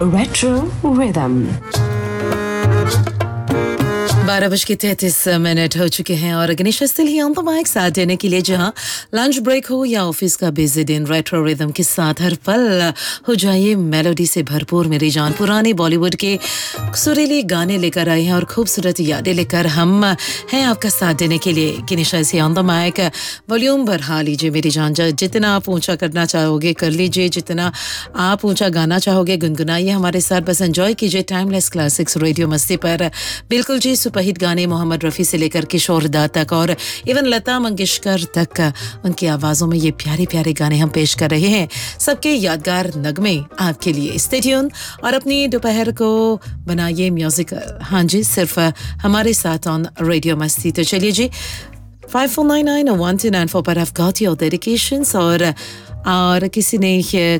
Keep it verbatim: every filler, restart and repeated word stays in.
Retro Rhythm. बारह बज के तैंतीस मिनट हो चुके हैं और Ganesh still he on the mic साथ देने के लिए, जहां लंच ब्रेक हो या ऑफिस का बिजी दिन, रेट्रो रिदम के साथ हर पल हो जाइए मेलोडी से भरपूर मेरी जान। पुराने बॉलीवुड के सुरीले गाने लेकर आए हैं और खूबसूरत यादें लेकर हम हैं आपका साथ देने के लिए। गणेश से ऑन द माइक वॉल्यूम बढ़ा लीजिए मेरी जान, जितना आप ऊंचा करना चाहोगे कर लीजिए, जितना आप ऊंचा गाना चाहोगे गुनगुनाइए हमारे साथ, बस एंजॉय कीजिए टाइमलेस क्लासिक्स रेडियो मस्ती पर। बिल्कुल जी, सुपरहिट गाने मोहम्मद रफ़ी से लेकर किशोर दा तक और इवन लता मंगेशकर तक, उनकी आवाज़ों में ये प्यारे प्यारे गाने हम पेश कर रहे हैं, सबके यादगार नगमे आपके लिए। स्टे ट्यून और अपनी दोपहर को बनाइए म्यूजिक, हाँ जी, सिर्फ हमारे साथ ऑन रेडियो मस्ती। तो चलिए जी, five four nine nine one two nine four पर I've got your dedications और और किसी ने